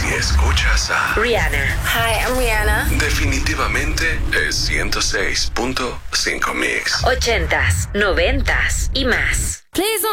Si escuchas a Rihanna. Hi, I'm Rihanna. definitivamente es 106.5 Mix. 80s, 90s y más. Please don't